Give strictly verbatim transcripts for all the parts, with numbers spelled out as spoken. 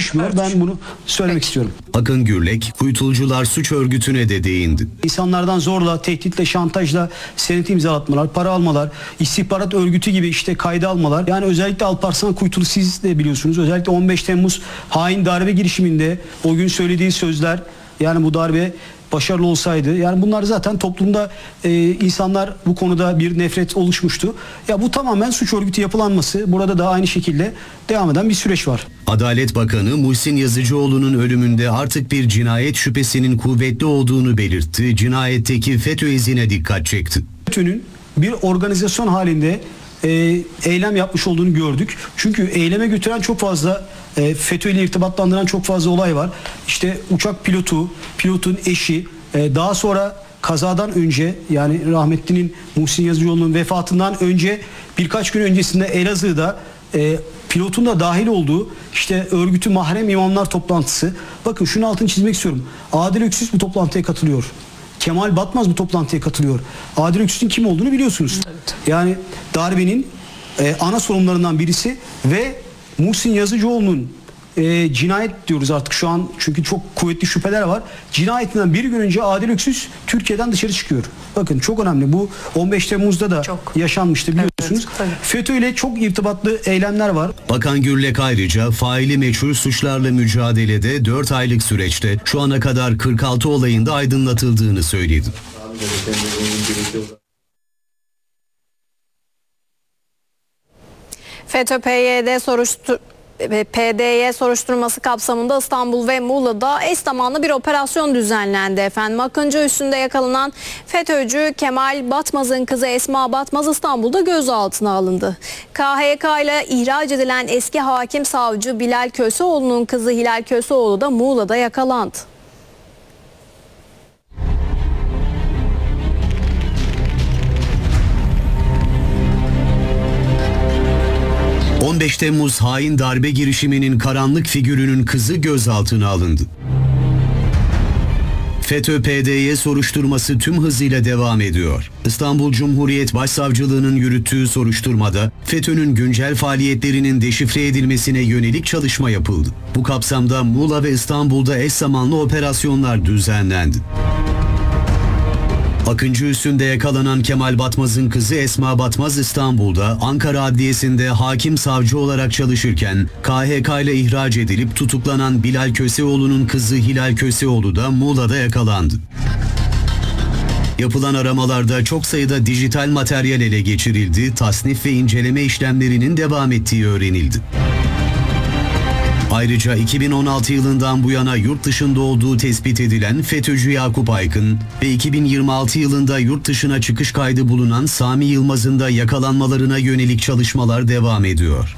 düşmüyor. Evet. Ben bunu söylemek Peki. istiyorum. Akın Gürlek, kuytulcular suç örgütüne de değindi. İnsanlardan zorla, tehditle, şantajla senet imzalatmalar, para almalar, istihbarat örgütü gibi işte kayda almalar. Yani özellikle Alparslan Kuytulu siz de biliyorsunuz. Özellikle on beş Temmuz hain darbe girişiminde o gün söylediği sözler, yani bu darbe başarılı olsaydı, yani bunlar zaten toplumda e, insanlar bu konuda bir nefret oluşmuştu. Ya bu tamamen suç örgütü yapılanması. Burada da aynı şekilde devam eden bir süreç var. Adalet Bakanı Muhsin Yazıcıoğlu'nun ölümünde artık bir cinayet şüphesinin kuvvetli olduğunu belirtti. Cinayetteki FETÖ izine dikkat çekti. FETÖ'nün bir organizasyon halinde e, eylem yapmış olduğunu gördük. Çünkü eyleme götüren çok fazla e, FETÖ ile irtibatlandıran çok fazla olay var. İşte uçak pilotu, pilotun eşi, e, daha sonra kazadan önce, yani rahmetlinin Muhsin Yazıcıoğlu'nun vefatından önce birkaç gün öncesinde Elazığ'da e, pilotun da dahil olduğu işte örgütü mahrem imamlar toplantısı. Bakın şunun altını çizmek istiyorum. Adil Öksüz bu toplantıya katılıyor. Kemal Batmaz bu toplantıya katılıyor. Adil Öksüz'ün kim olduğunu biliyorsunuz. Evet. Yani darbenin e, ana sorumlularından birisi ve Muhsin Yazıcıoğlu'nun e, cinayet diyoruz artık şu an, çünkü çok kuvvetli şüpheler var. Cinayetinden bir gün önce Adil Öksüz Türkiye'den dışarı çıkıyor. Bakın çok önemli. Bu on beş Temmuz'da da Çok. yaşanmıştı biliyorsunuz. Evet, FETÖ ile çok irtibatlı eylemler var. Bakan Gürlek ayrıca faili meçhul suçlarla mücadelede dört aylık süreçte şu ana kadar kırk altı olayında aydınlatıldığını söyledi. FETÖ-P Y D soruştur P D Y soruşturması kapsamında İstanbul ve Muğla'da eş zamanlı bir operasyon düzenlendi efendim. Akıncı üstünde yakalanan FETÖ'cü Kemal Batmaz'ın kızı Esma Batmaz İstanbul'da gözaltına alındı. K H K ile ihraç edilen eski hakim savcı Bilal Köseoğlu'nun kızı Hilal Köseoğlu da Muğla'da yakalandı. on beş Temmuz hain darbe girişiminin karanlık figürünün kızı gözaltına alındı. FETÖ-P D Y soruşturması tüm hızıyla devam ediyor. İstanbul Cumhuriyet Başsavcılığı'nın yürüttüğü soruşturmada FETÖ'nün güncel faaliyetlerinin deşifre edilmesine yönelik çalışma yapıldı. Bu kapsamda Muğla ve İstanbul'da eş zamanlı operasyonlar düzenlendi. Akıncı üstünde yakalanan Kemal Batmaz'ın kızı Esma Batmaz İstanbul'da Ankara Adliyesi'nde hakim savcı olarak çalışırken K H K ile ihraç edilip tutuklanan Bilal Köseoğlu'nun kızı Hilal Köseoğlu da Muğla'da yakalandı. Yapılan aramalarda çok sayıda dijital materyal ele geçirildi, tasnif ve inceleme işlemlerinin devam ettiği öğrenildi. Ayrıca iki bin on altı yılından bu yana yurt dışında olduğu tespit edilen FETÖ'cü Yakup Aykın ve iki bin yirmi altı yılında yurt dışına çıkış kaydı bulunan Sami Yılmaz'ın da yakalanmalarına yönelik çalışmalar devam ediyor.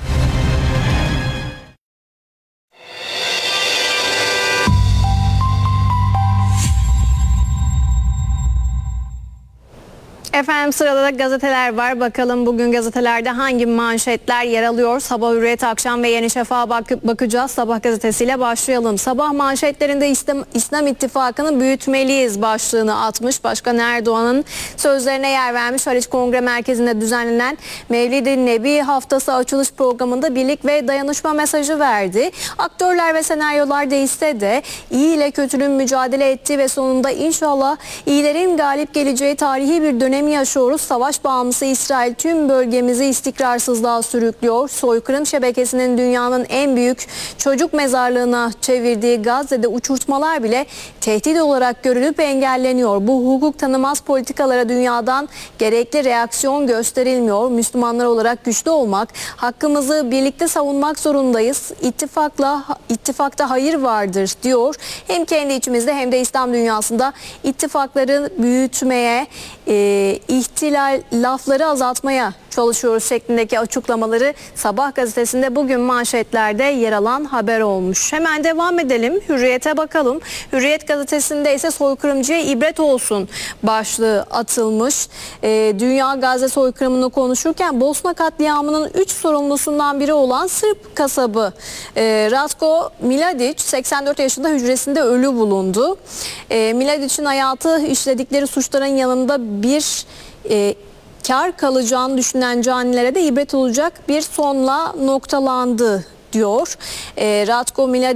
Efendim sırada da gazeteler var. Bakalım bugün gazetelerde hangi manşetler yer alıyor? Sabah, Hürriyet, Akşam ve Yeni Şafak'a bak bakacağız. Sabah gazetesiyle başlayalım. Sabah manşetlerinde İslam, İslam İttifakı'nı büyütmeliyiz başlığını atmış. Başkan Erdoğan'ın sözlerine yer vermiş. Haliç Kongre Merkezi'nde düzenlenen Mevlid-i Nebi Haftası açılış programında birlik ve dayanışma mesajı verdi. Aktörler ve senaryolar değişse de iyi ile kötünün mücadele ettiği ve sonunda inşallah iyilerin galip geleceği tarihi bir dönem yaşıyoruz. Savaş bağımlısı İsrail tüm bölgemizi istikrarsızlığa sürüklüyor. Soykırım şebekesinin dünyanın en büyük çocuk mezarlığına çevirdiği Gazze'de uçurtmalar bile tehdit olarak görülüp engelleniyor. Bu hukuk tanımaz politikalara dünyadan gerekli reaksiyon gösterilmiyor. Müslümanlar olarak güçlü olmak, hakkımızı birlikte savunmak zorundayız. İttifakla, ittifakta hayır vardır diyor. Hem kendi içimizde hem de İslam dünyasında ittifakları büyütmeye, e, ihtilal lafları azaltmaya çalışıyoruz şeklindeki açıklamaları Sabah gazetesinde bugün manşetlerde yer alan haber olmuş. Hemen devam edelim. Hürriyet'e bakalım. Hürriyet gazetesinde ise soykırımcıya ibret olsun başlığı atılmış. Ee, Dünya Gazze soykırımını konuşurken Bosna katliamının üç sorumlusundan biri olan Sırp kasabı e, Ratko Mladic seksen dört yaşında hücresinde ölü bulundu. E, Mladic'in hayatı işledikleri suçların yanında bir e, kar kalacağını düşünen canilere de ibret olacak bir sonla noktalandı diyor. E, Ratko Mladic